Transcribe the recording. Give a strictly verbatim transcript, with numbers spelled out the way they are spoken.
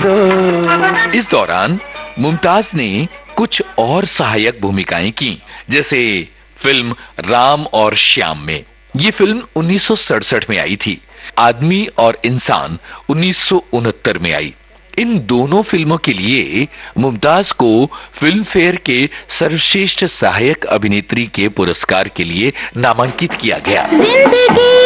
करो। इस दौरान मुमताज ने कुछ और सहायक भूमिकाएं की, जैसे फिल्म राम और श्याम में। ये फिल्म उन्नीस सौ सड़सठ में आई थी। आदमी और इंसान उन्नीस सौ उनहत्तर में आई। इन दोनों फिल्मों के लिए मुमताज को फिल्म फेयर के सर्वश्रेष्ठ सहायक अभिनेत्री के पुरस्कार के लिए नामांकित किया गया।